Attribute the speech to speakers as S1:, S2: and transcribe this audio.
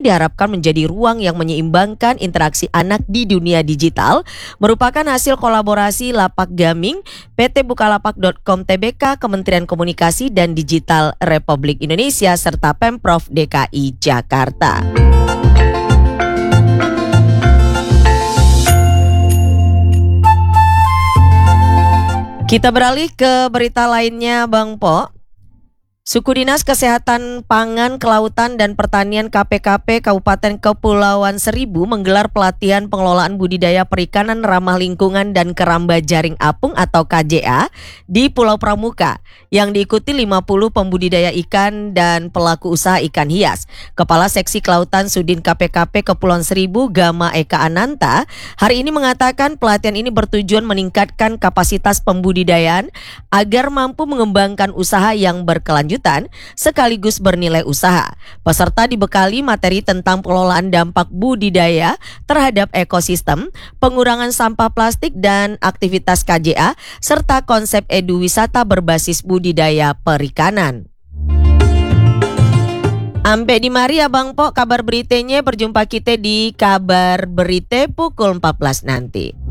S1: diharapkan menjadi ruang yang menyeimbangkan interaksi anak di dunia digital, merupakan hasil kolaborasi Lapak Gaming, PT Bukalapak.com Tbk, Kementerian Komunikasi dan Digital Republik Indonesia, serta Pemprov DKI Jakarta. Kita beralih ke berita lainnya, Bang Po. Suku Dinas Kesehatan Pangan, Kelautan, dan Pertanian KPKP Kabupaten Kepulauan Seribu menggelar pelatihan pengelolaan budidaya perikanan ramah lingkungan dan keramba jaring apung atau KJA di Pulau Pramuka yang diikuti 50 pembudidaya ikan dan pelaku usaha ikan hias. Kepala Seksi Kelautan Sudin KPKP Kepulauan Seribu, Gama Eka Ananta, hari ini mengatakan pelatihan ini bertujuan meningkatkan kapasitas pembudidayaan agar mampu mengembangkan usaha yang berkelanjutan sekaligus bernilai usaha. Peserta dibekali materi tentang pengelolaan dampak budidaya terhadap ekosistem, pengurangan sampah plastik dan aktivitas KJA, serta konsep edu wisata berbasis budidaya perikanan. Ampe di mari ya Bang Po, kabar beritanya berjumpa kita di kabar berita pukul 14 nanti.